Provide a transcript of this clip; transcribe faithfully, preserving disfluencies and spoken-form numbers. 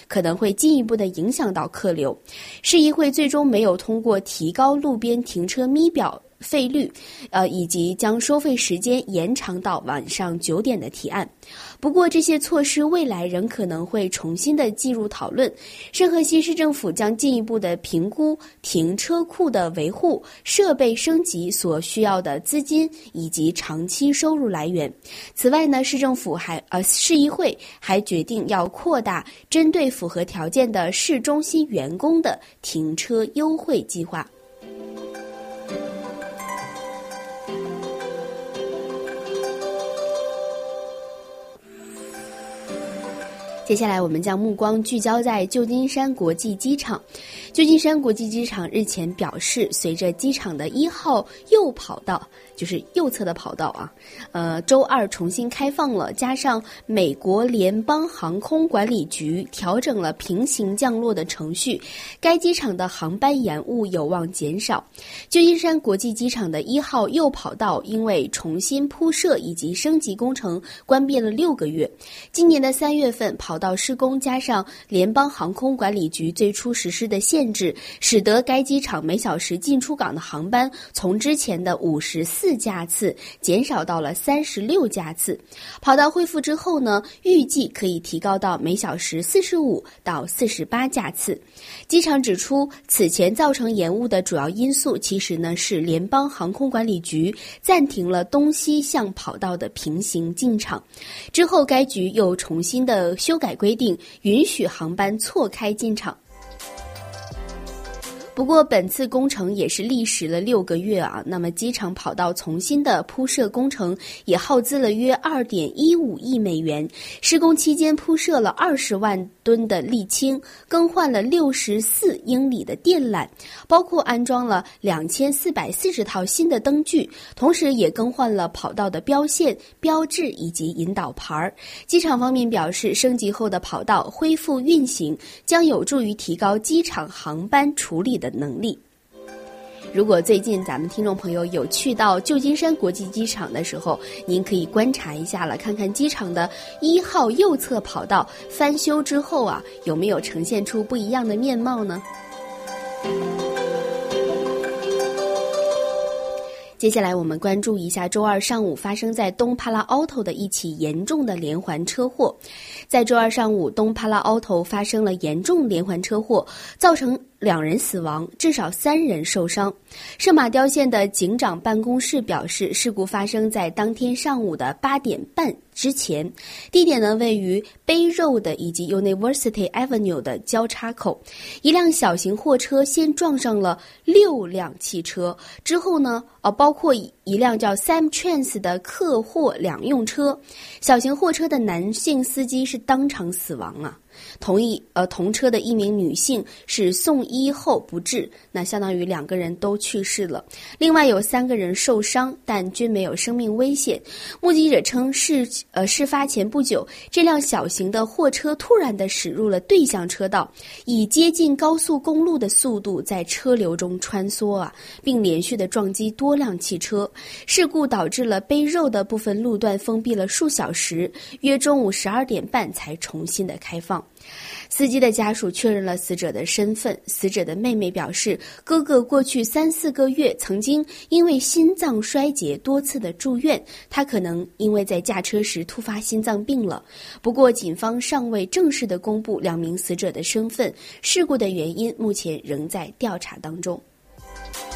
可能会进一步的影响到客流。市议会最终没有通过提高路边停车咪表费率，呃，以及将收费时间延长到晚上九点的提案。不过，这些措施未来仍可能会重新的计入讨论。圣荷西市政府将进一步的评估停车库的维护、设备升级所需要的资金以及长期收入来源。此外呢，市政府还呃市议会还决定要扩大针对符合条件的市中心员工的停车优惠计划。接下来我们将目光聚焦在旧金山国际机场。旧金山国际机场日前表示，随着机场的一号右跑道，就是右侧的跑道啊，呃，周二重新开放了，加上美国联邦航空管理局调整了平行降落的程序，该机场的航班延误有望减少。旧金山国际机场的一号右跑道因为重新铺设以及升级工程关闭了六个月。今年的三月份，跑道施工加上联邦航空管理局最初实施的限制，使得该机场每小时进出港的航班从之前的五十四架次减少到了三十六架次。跑道恢复之后呢，预计可以提高到每小时四十五到四十八架次。机场指出，此前造成延误的主要因素其实呢是联邦航空管理局暂停了东西向跑道的平行进场，之后该局又重新的修改规定，允许航班错开进场。不过本次工程也是历时了六个月啊，那么机场跑道重新的铺设工程也耗资了约 二点一五亿美元，施工期间铺设了二十万吨的沥青，更换了六十四英里的电缆，包括安装了两千四百四十套新的灯具，同时也更换了跑道的标线、标志以及引导牌。机场方面表示，升级后的跑道恢复运行将有助于提高机场航班处理的能力。如果最近咱们听众朋友有去到旧金山国际机场的时候，您可以观察一下了，看看机场的一号右侧跑道翻修之后啊，有没有呈现出不一样的面貌呢？接下来我们关注一下周二上午发生在东帕拉奥头的一起严重的连环车祸。在周二上午，东帕拉奥头发生了严重连环车祸，造成两人死亡，至少三人受伤。圣马刁县的警长办公室表示，事故发生在当天上午的八点半之前，地点呢位于 Bay Road 以及 University Avenue 的交叉口。一辆小型货车先撞上了六辆汽车，之后呢，呃，包括一辆叫 Sam Trans 的客货两用车。小型货车的男性司机是当场死亡啊。同一呃同车的一名女性是送医后不治，那相当于两个人都去世了。另外有三个人受伤，但均没有生命危险。目击者称，事呃事发前不久，这辆小型的货车突然的驶入了对向车道，以接近高速公路的速度在车流中穿梭啊，并连续的撞击多辆汽车。事故导致了Bay Road的部分路段封闭了数小时，约中午十二点半才重新的开放。司机的家属确认了死者的身份，死者的妹妹表示，哥哥过去三四个月曾经因为心脏衰竭多次的住院，他可能因为在驾车时突发心脏病了。不过警方尚未正式的公布两名死者的身份，事故的原因目前仍在调查当中。